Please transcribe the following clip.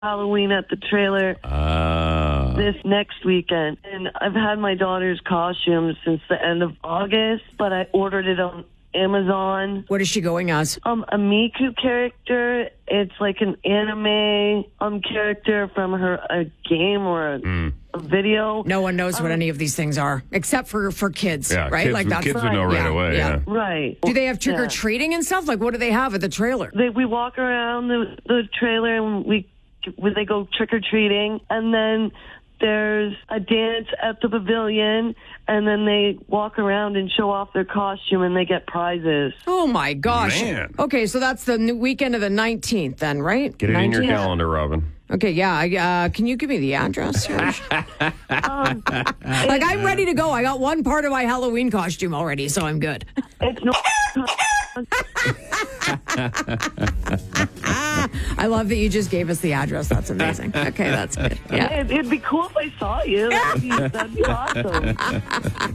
Halloween at the trailer this next weekend. And I've had my daughter's costume since the end of August, but I ordered it on Amazon. What is she going as? A Miku character. It's like an anime character from a game or a video. No one knows what any of these things are, except for kids, right? Kids, like that's kids would know right away. Yeah. Right. Do they have trick-or-treating and stuff? Like, what do they have at the trailer? We walk around the trailer and they go trick-or-treating, and then there's a dance at the pavilion, and then they walk around and show off their costume, and they get prizes. Oh, my gosh. Man. Okay, so that's the weekend of the 19th then, right? Get it in your 19th? calendar, Robin. Okay, yeah. Can you give me the address, Serge? I'm ready to go. I got one part of my Halloween costume already, so I'm good. It's no... I love that you just gave us the address. That's amazing. Okay, that's good. Yeah. It'd be cool if I saw you. That'd be awesome.